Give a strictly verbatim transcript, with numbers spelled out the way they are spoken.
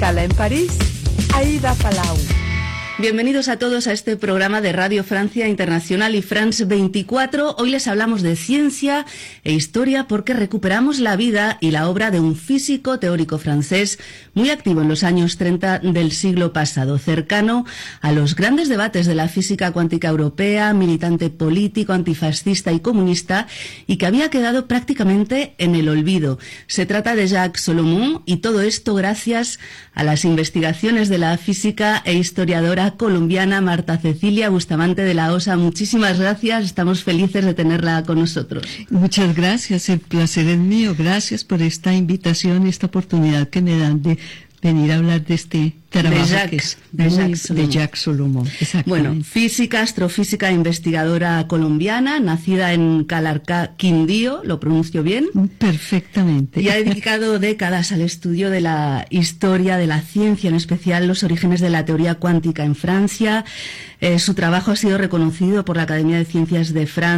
Escala en París, Aida Palau. Bienvenidos a todos a este programa de Radio Francia Internacional y France veinticuatro. Hoy les hablamos de ciencia e historia porque recuperamos la vida y la obra de un físico teórico francés muy activo en los años treinta del siglo pasado, cercano a los grandes debates de la física cuántica europea, militante político, antifascista y comunista, y que había quedado prácticamente en el olvido. Se trata de Jacques Solomon, y todo esto gracias a las investigaciones de la física e historiadora colombiana Marta Cecilia Bustamante de la Osa. Muchísimas gracias, estamos felices de tenerla con nosotros. Muchas gracias, el placer es mío. Gracias por esta invitación y esta oportunidad que me dan de venir a hablar de este trabajo de Jacques, que es de muy, Jacques Solomon. De Jacques Solomon. Bueno, física, astrofísica, investigadora colombiana, nacida en Calarcá, Quindío, ¿lo pronuncio bien? Perfectamente. Y ha dedicado décadas al estudio de la historia de la ciencia, en especial los orígenes de la teoría cuántica en Francia. Eh, su trabajo ha sido reconocido por la Academia de Ciencias de Francia.